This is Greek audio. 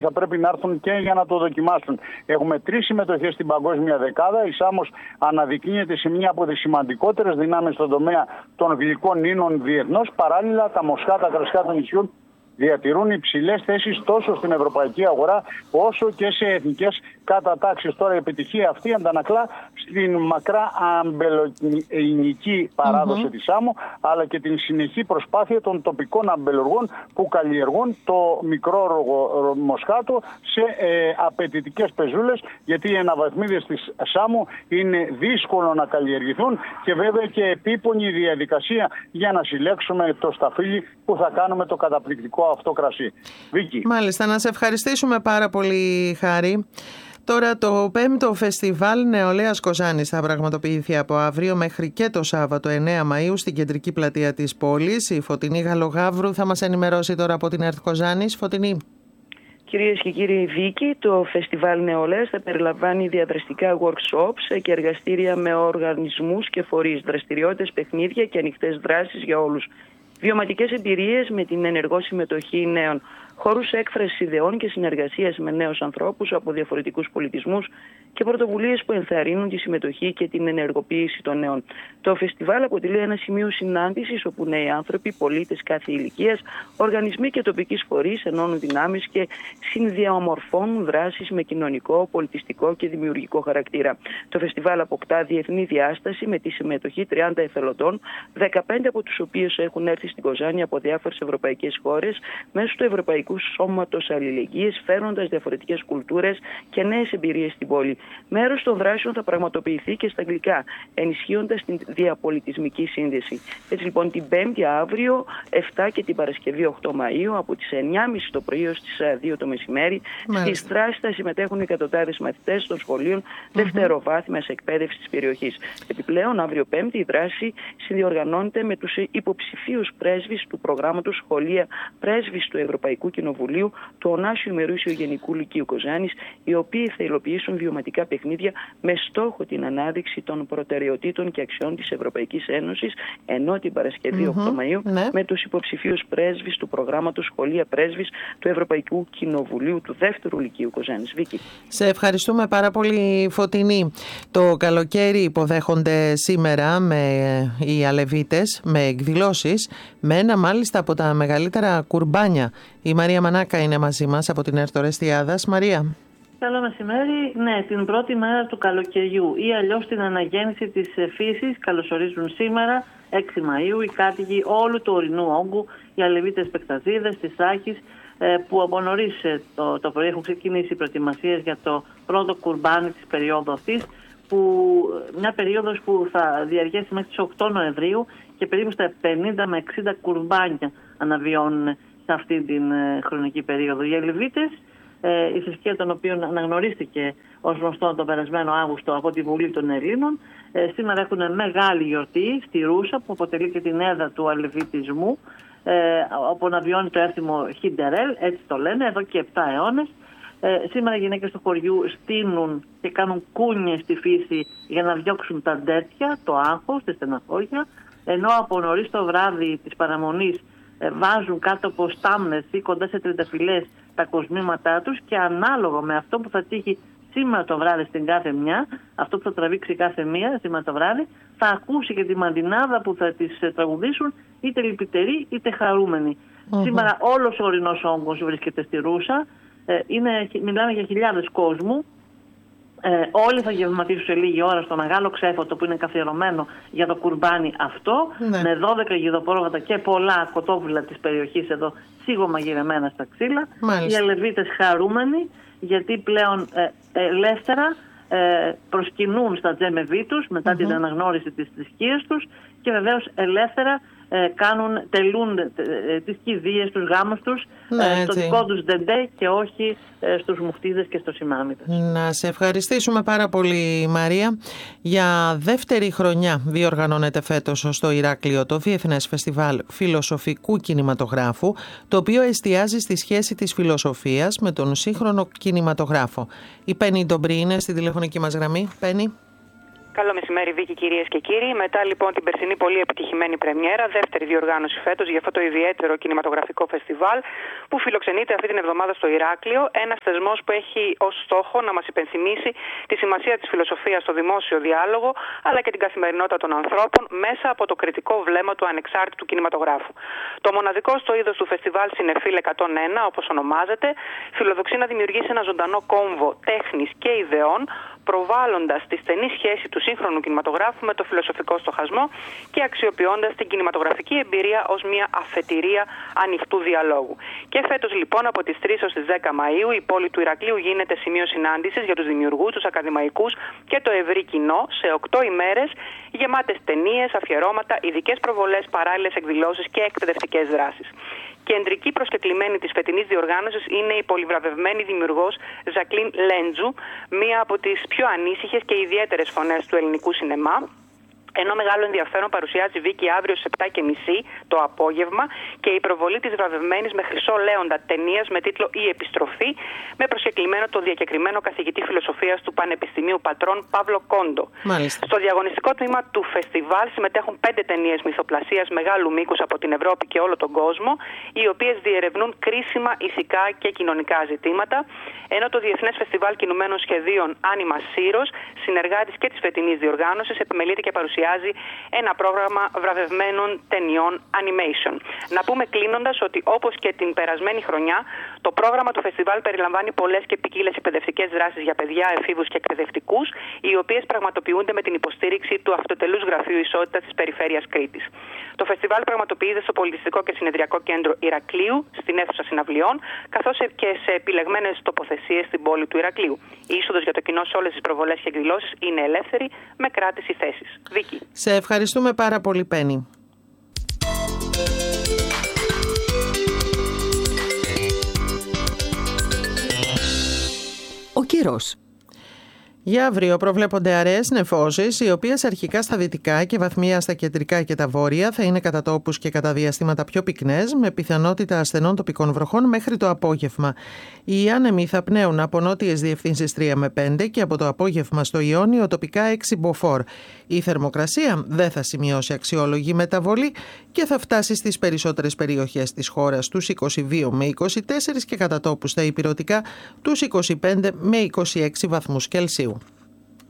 θα πρέπει να έρθουν και για να το δοκιμάσουν. Έχουμε 3 συμμετοχές στην παγκόσμια δεκάδα. Η Σάμος αναδεικνύεται σε μια από τις σημαντικότερες δυνάμεις στον τομέα των γλυκών ίνων διεθνώς. Παράλληλα, τα μοσχάτα κρασιά των νησιών διατηρούν υψηλές θέσεις τόσο στην ευρωπαϊκή αγορά όσο και σε εθνικές κατατάξεις. Τώρα η επιτυχία αυτή αντανακλά στην μακρά αμπελοεινική παράδοση της Σάμο, αλλά και την συνεχή προσπάθεια των τοπικών αμπελουργών που καλλιεργούν το μικρό μοσχάτο σε απαιτητικές πεζούλες, γιατί οι αναβαθμίδες της Σάμο είναι δύσκολο να καλλιεργηθούν και βέβαια και επίπονη διαδικασία για να συλλέξουμε το σταφύλι που θα κάνουμε το καταπληκτικό αυτό κρασί. Βίκη. Μάλιστα, να σε ευχαριστήσουμε πάρα πολύ, Χάρη. Τώρα το 5ο Φεστιβάλ Νεολαίας Κοζάνης θα πραγματοποιηθεί από αύριο μέχρι και το Σάββατο 9 Μαΐου στην κεντρική πλατεία της πόλης. Η Φωτεινή Γαλογαύρου θα μας ενημερώσει τώρα από την ΕΡΤ Κοζάνης. Φωτεινή. Κυρίες και κύριοι, Βίκη, το Φεστιβάλ Νεολαίας θα περιλαμβάνει διαδραστικά workshops και εργαστήρια με οργανισμούς και φορείς, δραστηριότητες, παιχνίδια και ανοιχτές δράσεις για όλους. Βιωματικές εμπειρίες με την ενεργό συμμετοχή νέων. Χώρους έκφρασης ιδεών και συνεργασίας με νέους ανθρώπους από διαφορετικούς πολιτισμούς και πρωτοβουλίες που ενθαρρύνουν τη συμμετοχή και την ενεργοποίηση των νέων. Το φεστιβάλ αποτελεί ένα σημείο συνάντησης όπου νέοι άνθρωποι, πολίτες κάθε ηλικίας, οργανισμοί και τοπικοί φορείς ενώνουν δυνάμεις και συνδιαμορφώνουν δράσεις με κοινωνικό, πολιτιστικό και δημιουργικό χαρακτήρα. Το φεστιβάλ αποκτά διεθνή διάσταση με τη συμμετοχή 30 εθελοντών, 15 από τους οποίους έχουν έρθει στην Κοζάνη από διάφορες ευρωπαϊκές χώρες μέσω του Ευρωπαϊκού Σώματος Αλληλεγγύης, φέρνοντας διαφορετικές κουλτούρες και νέες εμπειρίες στην πόλη. Μέρος των δράσεων θα πραγματοποιηθεί και στα αγγλικά, ενισχύοντας την διαπολιτισμική σύνδεση. Έτσι λοιπόν την 5η αύριο, 7 και την Παρασκευή 8 Μαΐου, από τις 9.30 το πρωί ως τις 2 το μεσημέρι, στις δράσεις θα συμμετέχουν εκατοντάδες μαθητές των σχολείων δευτεροβάθμιας εκπαίδευσης της περιοχής. Επιπλέον, αύριο 5η η δράση συνδιοργανώνεται με τους υποψηφίους πρέσβεις του προγράμματος Σχολεία Πρέσβης του Ευρωπαϊκού Κοινοβουλίου του Ωνάσιου Ημερούσιου Γενικού Λυκείου Κοζάνης, οι οποίοι θα υλοποιήσουν βιωματικά παιχνίδια με στόχο την ανάδειξη των προτεραιοτήτων και αξιών της Ευρωπαϊκής Ένωσης, ενώ την Παρασκευή 8 Μαΐου με τους υποψηφίους πρέσβεις του προγράμματος Σχολεία Πρέσβης του Ευρωπαϊκού Κοινοβουλίου του Δεύτερου Λυκείου Κοζάνης. Βίκη. Σε ευχαριστούμε πάρα πολύ, Φωτεινή. Το καλοκαίρι υποδέχονται σήμερα οι Αλεβίτες με εκδηλώσεις, με ένα μάλιστα από τα μεγαλύτερα κουρμπάνια. Η Μαρία Μανάκα είναι μαζί μας από την ΕΡΤ Ορεστιάδας. Μαρία. Καλό μεσημέρι. Ναι, την πρώτη μέρα του καλοκαιριού ή αλλιώς την αναγέννηση της φύσης καλωσορίζουν σήμερα, 6 Μαΐου, οι κάτοικοι όλου του ορεινού όγκου, οι Αλεβίτες Πεκταζίδες της Άκης, που από νωρίς το πρωί έχουν ξεκινήσει οι προετοιμασίες για το πρώτο κουρμπάνι της περίοδου αυτής, μια περίοδος που θα διαρκέσει μέχρι τις 8 Νοεμβρίου και περίπου στα 50 με 60 κουρμπάνια αναβιώνουν σε αυτή την χρονική περίοδο. Οι Αλεβίτες, η θρησκεία των οποίων αναγνωρίστηκε ως γνωστό τον περασμένο Αύγουστο από τη Βουλή των Ελλήνων, σήμερα έχουν μεγάλη γιορτή στη Ρούσα, που αποτελεί και την έδρα του αλεβιτισμού, όπου αναβιώνει το έθιμο Χιντερέλ, έτσι το λένε, εδώ και 7 αιώνες. Σήμερα οι γυναίκες του χωριού στείνουν και κάνουν κούνιες στη φύση για να διώξουν τα ντέτια, το άγχος, τη στεναχώρια, ενώ από νωρίς το βράδυ της παραμονής βάζουν κάτω από στάμνες ή κοντά σε τριανταφυλλές τα κοσμήματά τους και ανάλογα με αυτό που θα τύχει σήμερα το βράδυ στην κάθε μια, αυτό που θα τραβήξει κάθε μία σήμερα το βράδυ, θα ακούσει και τη μαντινάδα που θα τις τραγουδήσουν, είτε λυπητεροί είτε χαρούμενοι. Σήμερα όλος ο ορεινός όγκος βρίσκεται στη Ρούσα, μιλάμε για χιλιάδες κόσμου. Όλοι θα γευματίσουν σε λίγη ώρα στο μεγάλο ξέφωτο που είναι καθιερωμένο για το κουρμπάνι αυτό, με 12 γιδοπρόβατα και πολλά κοτόπουλα της περιοχής εδώ σίγομαγειρεμένα στα ξύλα. Οι Αλεβίτες χαρούμενοι, γιατί πλέον ελεύθερα προσκυνούν στα τζέμεβί τους μετά την αναγνώριση της θρησκείας τους και βεβαίως ελεύθερα τελούν τις κηδείες, τους γάμους τους στο δικό τους ντεντέ και όχι στους μουφτίδες και στους ημάμιδες. Να σε ευχαριστήσουμε πάρα πολύ, Μαρία. Για δεύτερη χρονιά διοργανώνεται φέτος στο Ηράκλειο το Διεθνές Φεστιβάλ Φιλοσοφικού Κινηματογράφου, το οποίο εστιάζει στη σχέση της φιλοσοφίας με τον σύγχρονο κινηματογράφο. Η Πέννη Ντομπρή είναι στη τηλεφωνική μας γραμμή. Πέννη. Καλό μεσημέρι, Βίκη, κυρίες και κύριοι. Μετά λοιπόν την περσινή πολύ επιτυχημένη πρεμιέρα, δεύτερη διοργάνωση φέτος για αυτό το ιδιαίτερο κινηματογραφικό φεστιβάλ που φιλοξενείται αυτή την εβδομάδα στο Ηράκλειο. Ένας θεσμός που έχει ως στόχο να μας υπενθυμίσει τη σημασία της φιλοσοφίας στο δημόσιο διάλογο, αλλά και την καθημερινότητα των ανθρώπων μέσα από το κριτικό βλέμμα του ανεξάρτητου κινηματογράφου. Το μοναδικό στο είδος του φεστιβάλ Cinefil 101, όπως ονομάζεται, φιλοδοξεί να δημιουργήσει ένα ζωντανό κόμβο τέχνης και ιδεών, προβάλλοντας τη στενή σχέση του σύγχρονου κινηματογράφου με το φιλοσοφικό στοχασμό και αξιοποιώντας την κινηματογραφική εμπειρία ως μια αφετηρία ανοιχτού διαλόγου. Και φέτος λοιπόν από τις 3 ως τις 10 Μαΐου η πόλη του Ηρακλείου γίνεται σημείο συνάντησης για τους δημιουργούς, τους ακαδημαϊκούς και το ευρύ κοινό σε 8 ημέρες γεμάτες ταινίες, αφιερώματα, ειδικές προβολές, παράλληλες εκδηλώσεις και εκπαιδευτικές δράσεις. Κεντρική προσκεκλημένη της φετινής διοργάνωσης είναι η πολυβραβευμένη δημιουργός Ζακλίν Λέντζου, μία από τις πιο ανήσυχες και ιδιαίτερες φωνές του ελληνικού σινεμά. Ενώ μεγάλο ενδιαφέρον παρουσιάζει Βίκη αύριο στις 7:30 το απόγευμα και η προβολή της βραβευμένης με χρυσό λέοντα ταινίας με τίτλο «Η Επιστροφή», με προσκεκλημένο το διακεκριμένο καθηγητή φιλοσοφίας του Πανεπιστημίου Πατρών Παύλο Κόντο. Μάλιστα. Στο διαγωνιστικό τμήμα του φεστιβάλ συμμετέχουν 5 ταινίες μυθοπλασίας μεγάλου μήκους από την Ευρώπη και όλο τον κόσμο, οι οποίες διερευνούν κρίσιμα ηθικά και κοινωνικά ζητήματα, ενώ το Διεθνές Φεστιβάλ Κινουμένων Σχεδίων Άνιμα Σύρος, συνεργάτης και της φετινής διοργάνωσης, επιμελείται και παρουσιάζει ένα πρόγραμμα βραβευμένων ταινιών animation. Να πούμε κλείνοντας ότι όπως και την περασμένη χρονιά, το πρόγραμμα του φεστιβάλ περιλαμβάνει πολλές και ποικίλες εκπαιδευτικές δράσεις για παιδιά, εφήβους και εκπαιδευτικούς, οι οποίες πραγματοποιούνται με την υποστήριξη του Αυτοτελούς Γραφείου Ισότητας της Περιφέρειας Κρήτης. Το φεστιβάλ πραγματοποιείται στο Πολιτιστικό και Συνεδριακό Κέντρο Ηρακλείου, στην αίθουσα συναυλιών, καθώς και σε επιλεγμένες τοποθεσίες στην πόλη του Ηρακλείου. Η είσοδος για το κοινό σε όλες τις προβολές και εκδηλώσεις είναι ελεύθερη, με κράτηση θέσης. Βίκη. Σε ευχαριστούμε πάρα πολύ, Πέννη. Ο καιρός. Για αύριο προβλέπονται αραιές νεφώσεις, οι οποίες αρχικά στα δυτικά και βαθμία στα κεντρικά και τα βόρεια θα είναι κατά τόπους και κατά διαστήματα πιο πυκνές, με πιθανότητα ασθενών τοπικών βροχών μέχρι το απόγευμα. Οι άνεμοι θα πνέουν από νότιες διευθύνσεις 3 με 5 και από το απόγευμα στο Ιόνιο τοπικά 6 μποφόρ. Η θερμοκρασία δεν θα σημειώσει αξιόλογη μεταβολή και θα φτάσει στις περισσότερες περιοχές της χώρας τους 22 με 24 και κατά τόπους στα ηπειρωτικά τους 25 με 26 βαθμούς Κελσίου.